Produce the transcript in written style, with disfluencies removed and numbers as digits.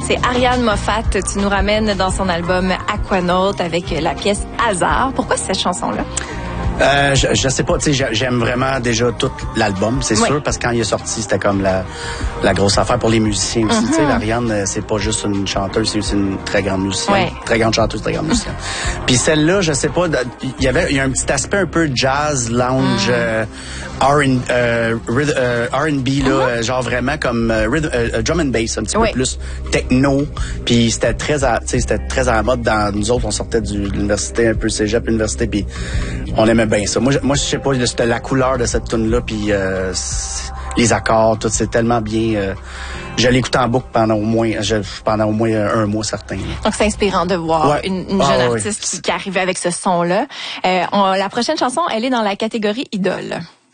C'est Ariane Moffat. Tu nous ramènes dans son album Aquanaut avec la pièce Hasard. Pourquoi cette chanson-là? Je sais pas, tu sais, j'aime vraiment déjà tout l'album, c'est sûr, parce que quand il est sorti, c'était comme la grosse affaire pour les musiciens aussi. Tu sais, Ariane, c'est pas juste une chanteuse, c'est aussi une très grande musicienne, très grande chanteuse, très grande musicienne. Puis celle-là, je sais pas, il y a un petit aspect un peu jazz, lounge, R&B là, genre vraiment comme drum and bass, un petit peu plus techno. Puis c'était très à la mode dans nous autres, on sortait de l'université un peu cégep, l'université, puis on aimait bien ça. Moi je sais pas, c'était la couleur de cette tune là, puis les accords, tout, c'est tellement bien. Je l'écoute en boucle pendant au moins un mois certain. Donc c'est inspirant de voir une jeune artiste qui arrivait avec ce son là. La prochaine chanson, elle est dans la catégorie idole.